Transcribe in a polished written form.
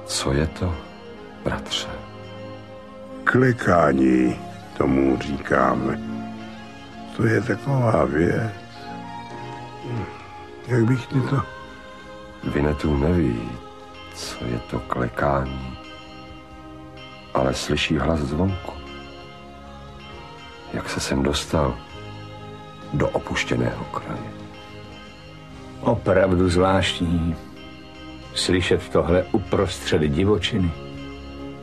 Co je to, bratře? Klekání tomu říkáme. To je taková věc. Jak bych ti to... Vinetů neví, co je to klekání, ale slyší hlas zvonku. Jak se sem dostal do opuštěného kraje. Opravdu zvláštní slyšet tohle uprostřed divočiny.